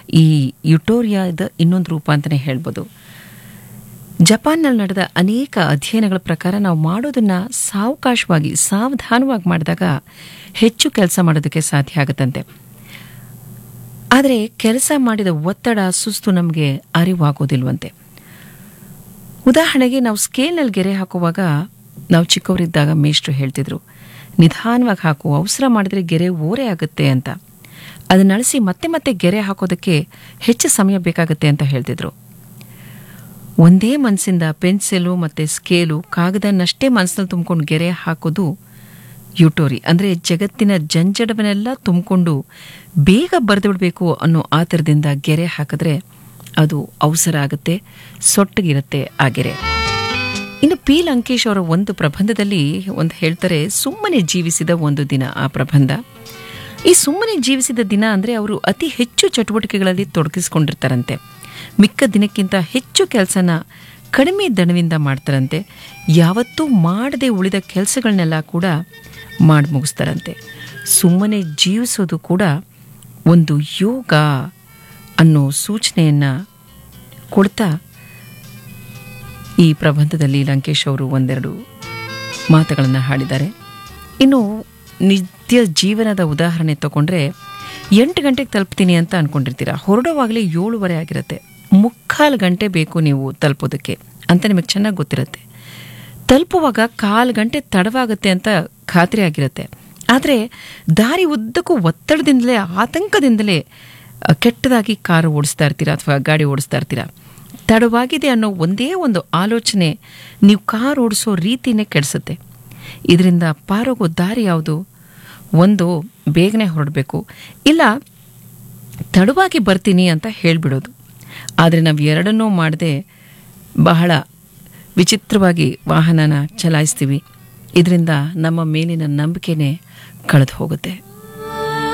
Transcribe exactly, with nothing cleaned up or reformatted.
ಈ ಯುಟೋರಿಯಾದ ಇನ್ನೊಂದು ರೂಪ ಅಂತಲೇ ಹೇಳ್ಬೋದು. ಜಪಾನ್ನಲ್ಲಿ ನಡೆದ ಅನೇಕ ಅಧ್ಯಯನಗಳ ಪ್ರಕಾರ ನಾವು ಮಾಡೋದನ್ನು ಸಾವಕಾಶವಾಗಿ ಸಾವಧಾನವಾಗಿ ಮಾಡಿದಾಗ ಹೆಚ್ಚು ಕೆಲಸ ಮಾಡೋದಕ್ಕೆ ಸಾಧ್ಯ ಆಗುತ್ತಂತೆ. ಆದರೆ ಕೆಲಸ ಮಾಡಿದ ಒತ್ತಡ ಸುಸ್ತು ನಮಗೆ ಅರಿವಾಗೋದಿಲ್ವಂತೆ. ಉದಾಹರಣೆಗೆ ನಾವು ಸ್ಕೇಲ್ನಲ್ಲಿ ಗೆರೆ ಹಾಕುವಾಗ ನಾವು ಚಿಕ್ಕವರಿದ್ದಾಗ ಮೇಷ್ಟ್ರು ಹೇಳ್ತಿದ್ರು, ನಿಧಾನವಾಗಿ ಹಾಕು, ಅವಸರ ಮಾಡಿದ್ರೆ ಗೆರೆ ಓರೆ ಆಗುತ್ತೆ ಅಂತ. ಅದನ್ನ ಅಳಿಸಿ ಮತ್ತೆ ಮತ್ತೆ ಗೆರೆ ಹಾಕೋದಕ್ಕೆ ಹೆಚ್ಚು ಸಮಯ ಬೇಕಾಗುತ್ತೆ ಅಂತ ಹೇಳ್ತಿದ್ರು. ಒಂದೇ ಮನಸ್ಸಿಂದ ಪೆನ್ಸಿಲು ಮತ್ತು ಸ್ಕೇಲು ಕಾಗದನ್ನಷ್ಟೇ ಮನಸ್ಸಲ್ಲಿ ತುಂಬಿಕೊಂಡು ಗೆರೆ ಹಾಕೋದು ಯುಟೋರಿ. ಅಂದರೆ ಜಗತ್ತಿನ ಜಂಜಡವನ್ನೆಲ್ಲ ತುಂಬಿಕೊಂಡು ಬೇಗ ಬರೆದು ಬಿಡಬೇಕು ಅನ್ನೋ ಆತರದಿಂದ ಗೆರೆ ಹಾಕಿದ್ರೆ ಅದು ಅವಸರ ಆಗುತ್ತೆ, ಸೊಟ್ಟಗಿರುತ್ತೆ ಆ ಗೆರೆ. ಇನ್ನು ಪಿ ಲಂಕೇಶ್ ಅವರ ಒಂದು ಪ್ರಬಂಧದಲ್ಲಿ ಒಂದು ಹೇಳ್ತಾರೆ, ಸುಮ್ಮನೆ ಜೀವಿಸಿದ ಒಂದು ದಿನ. ಆ ಪ್ರಬಂಧ ಈ ಸುಮ್ಮನೆ ಜೀವಿಸಿದ ದಿನ ಅಂದರೆ ಅವರು ಅತಿ ಹೆಚ್ಚು ಚಟುವಟಿಕೆಗಳಲ್ಲಿ ತೊಡಗಿಸ್ಕೊಂಡಿರ್ತಾರಂತೆ. ಮಿಕ್ಕ ದಿನಕ್ಕಿಂತ ಹೆಚ್ಚು ಕೆಲಸನ ಕಡಿಮೆ ದಣವಿಂದ ಮಾಡ್ತಾರಂತೆ. ಯಾವತ್ತೂ ಮಾಡದೆ ಉಳಿದ ಕೆಲಸಗಳನ್ನೆಲ್ಲ ಕೂಡ ಮಾಡಿ ಮುಗಿಸ್ತಾರಂತೆ. ಸುಮ್ಮನೆ ಜೀವಿಸೋದು ಕೂಡ ಒಂದು ಯೋಗ ಅನ್ನೋ ಸೂಚನೆಯನ್ನು ಕೊಡ್ತಾ ಈ ಪ್ರಬಂಧದಲ್ಲಿ ಲಂಕೇಶ್ ಅವರು ಒಂದೆರಡು ಮಾತುಗಳನ್ನು ಹಾಡಿದ್ದಾರೆ. ಇನ್ನು ನಿತ್ಯ ಜೀವನದ ಉದಾಹರಣೆ ತಗೊಂಡ್ರೆ, ಎಂಟು ಗಂಟೆಗೆ ತಲುಪ್ತೀನಿ ಅಂತ ಅಂದ್ಕೊಂಡಿರ್ತೀರ, ಹೊರಡೋವಾಗಲೇ ಏಳುವರೆ ಆಗಿರುತ್ತೆ. ಮುಕ್ಕಾಲು ಗಂಟೆ ಬೇಕು ನೀವು ತಲುಪೋದಕ್ಕೆ ಅಂತ ನಿಮಗೆ ಚೆನ್ನಾಗಿ ಗೊತ್ತಿರುತ್ತೆ. ತಲುಪುವಾಗ ಕಾಲು ಗಂಟೆ ತಡವಾಗುತ್ತೆ ಅಂತ ಖಾತ್ರಿ ಆಗಿರುತ್ತೆ. ಆದರೆ ದಾರಿ ಉದ್ದಕ್ಕೂ ಒತ್ತಡದಿಂದಲೇ ಆತಂಕದಿಂದಲೇ ಕೆಟ್ಟದಾಗಿ ಕಾರು ಓಡಿಸ್ತಾ ಇರ್ತೀರ ಅಥವಾ ಗಾಡಿ ಓಡಿಸ್ತಾ ಇರ್ತೀರ. ತಡವಾಗಿದೆ ಅನ್ನೋ ಒಂದೇ ಒಂದು ಆಲೋಚನೆ ನೀವು ಕಾರು ಓಡಿಸೋ ರೀತಿನೇ ಕೆಡಿಸುತ್ತೆ. ಇದರಿಂದ ಪಾರೋಗೋ ದಾರಿ ಯಾವುದು? ಒಂದು, ಬೇಗನೆ ಹೊರಡಬೇಕು, ಇಲ್ಲ ತಡವಾಗಿ ಬರ್ತೀನಿ ಅಂತ ಹೇಳಿಬಿಡೋದು. ಆದರೆ ನಾವು ಎರಡನ್ನೂ ಮಾಡದೆ ಬಹಳ ವಿಚಿತ್ರವಾಗಿ ವಾಹನನ ಚಲಾಯಿಸ್ತೀವಿ. ಇದರಿಂದ ನಮ್ಮ ಮೇಲಿನ ನಂಬಿಕೆನೇ ಕಳೆದು ಹೋಗುತ್ತೆ.